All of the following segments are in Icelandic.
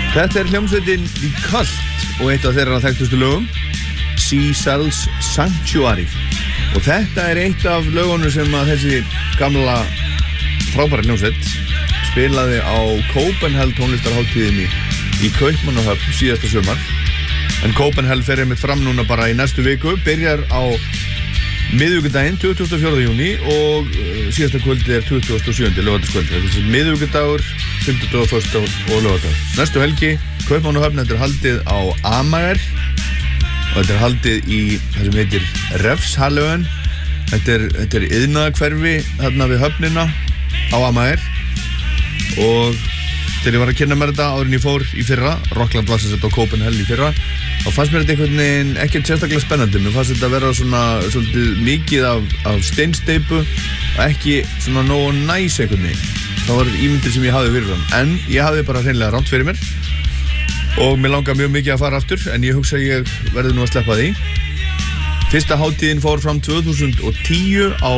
Þetta hljómsveitin The Cult og eitt af þeirra þekktustu lögum, Sea Cells Sanctuary. Og þetta eitt af lögunum sem að þessi gamla frábæra hljómsveit spilaði á Copenhagen tónlistarhátíðinni í Kaupmannahöfn síðasta sumar. En Copenhagen fer einmitt fram núna bara í næstu viku, byrjar á miðvikudaginn 24. júní og síðasta kvöldið 27. laugardagskvöld. Þetta er miðvikudagur, 50. föstudagur og laugardagur. Næstu helgi, Kaupmannahöfn, þetta haldið á Amager og þetta haldið í það sem heitir Refshalløen. Þetta iðnaðarhverfi þarna við höfnina á Amager og þegar ég var að kynna mér þetta áður en ég fór í fyrra, Rockland var sem sagt á Copenhagen í fyrra, þá fannst mér þetta einhvern veginn ekki sérstaklega spennandi. Mér fannst þetta að vera svona svolítið mikið af steinsteypu og ekki svona nógu næs einhvern veginn. Það var ímyndir sem ég hafði fyrir fram, en ég hafði bara hreinlega rangt fyrir mér og mér langar mjög mikið að fara aftur, en ég hugsa að ég verði nú að sleppa því. Fyrsta hátíðin fór fram 2010 á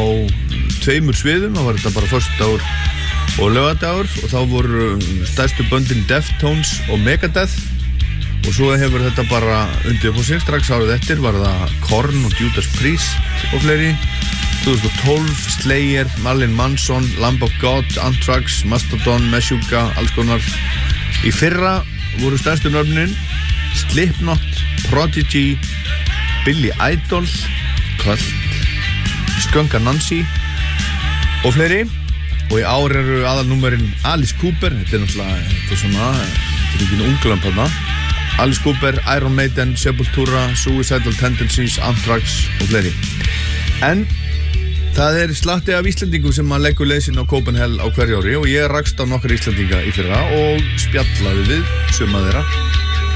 2 sviðum, það var þetta bara föstudagur og laugardagur og þá voru stærstu böndin Deftones og Megadeth og svo hefur þetta bara undið upp á sig. Strax árið eftir var það Korn og Judas Priest og fleiri. 2012 Slayer, Marilyn Manson, Lamb of God, Anthrax, Mastodon, Meshuggah, alls konar. Í fyrra voru stærstu nöfnin Slipknot, Prodigy, Billy Idol, Cult, Skunk Anansi og fleiri. Og í ár eru aðalnúmerinn Alice Cooper, þetta er ekki unglömp þarna. Alice Cooper, Iron Maiden, Sepultura, Suicidal Tendencies, Anthrax og fleiri. En það er slatti af Íslendingum sem að leggur leið sinni á Copenhagen á hverju ári og ég rakst á nokkra Íslendinga í fyrra og spjallaði við suma þeirra.